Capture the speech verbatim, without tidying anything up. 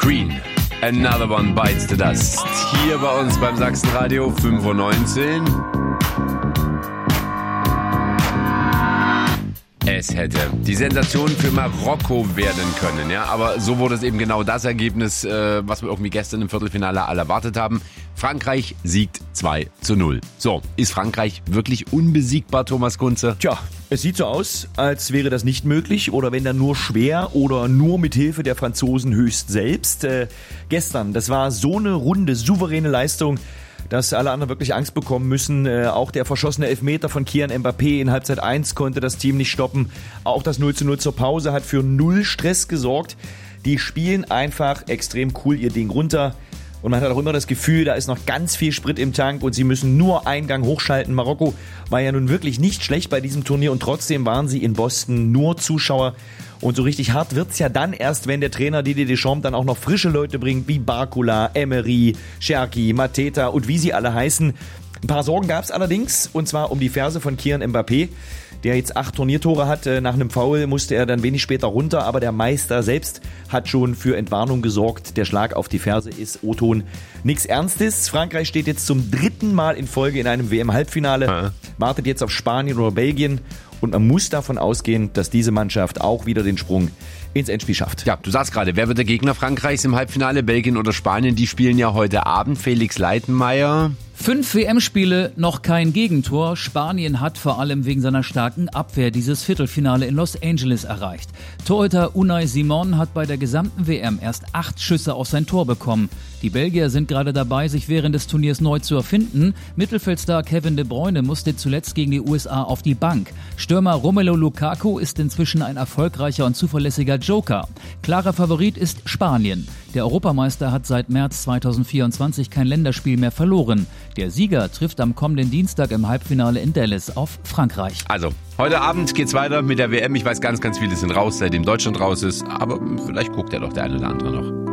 Green, Another One Bites the Dust. Hier bei uns beim Sachsenradio fünf Uhr neunzehn. Es hätte die Sensation für Marokko werden können, ja, aber so wurde es eben genau das Ergebnis, äh, was wir irgendwie gestern im Viertelfinale alle erwartet haben. Frankreich siegt zwei zu null. So, ist Frankreich wirklich unbesiegbar, Thomas Kunze? Tja, es sieht so aus, als wäre das nicht möglich oder wenn dann nur schwer oder nur mit Hilfe der Franzosen höchst selbst. Äh, gestern, das war so eine runde, souveräne Leistung, dass alle anderen wirklich Angst bekommen müssen. Äh, auch der verschossene Elfmeter von Kylian Mbappé in Halbzeit eins konnte das Team nicht stoppen. Auch das null zu null zur Pause hat für null Stress gesorgt. Die spielen einfach extrem cool ihr Ding runter. Und man hat auch immer das Gefühl, da ist noch ganz viel Sprit im Tank und sie müssen nur einen Gang hochschalten. Marokko war ja nun wirklich nicht schlecht bei diesem Turnier und trotzdem waren sie in Boston nur Zuschauer. Und so richtig hart wird's ja dann erst, wenn der Trainer Didier Deschamps dann auch noch frische Leute bringt, wie Barcola, Emery, Cherki, Mateta und wie sie alle heißen. Ein paar Sorgen gab's allerdings, und zwar um die Ferse von Kylian Mbappé, der jetzt acht Turniertore hat. Nach einem Foul musste er dann wenig später runter, aber der Meister selbst hat schon für Entwarnung gesorgt. Der Schlag auf die Ferse ist O-Ton nichts Ernstes. Frankreich steht jetzt zum dritten Mal in Folge in einem W M-Halbfinale, ja. Wartet jetzt auf Spanien oder Belgien. Und man muss davon ausgehen, dass diese Mannschaft auch wieder den Sprung ins Endspiel schafft. Ja, du sagst gerade, wer wird der Gegner Frankreichs im Halbfinale? Belgien oder Spanien? Die spielen ja heute Abend. Felix Leitenmeier. Fünf W M-Spiele, noch kein Gegentor. Spanien hat vor allem wegen seiner starken Abwehr dieses Viertelfinale in Los Angeles erreicht. Torhüter Unai Simon hat bei der gesamten W M erst acht Schüsse auf sein Tor bekommen. Die Belgier sind gerade dabei, sich während des Turniers neu zu erfinden. Mittelfeldstar Kevin De Bruyne musste zuletzt gegen die U S A auf die Bank. Stürmer Romelu Lukaku ist inzwischen ein erfolgreicher und zuverlässiger Joker. Klarer Favorit ist Spanien. Der Europameister hat seit März zweitausendvierundzwanzig kein Länderspiel mehr verloren. Der Sieger trifft am kommenden Dienstag im Halbfinale in Dallas auf Frankreich. Also, heute Abend geht's weiter mit der W M. Ich weiß, ganz, ganz viele sind raus, seitdem Deutschland raus ist. Aber vielleicht guckt ja doch der eine oder andere noch.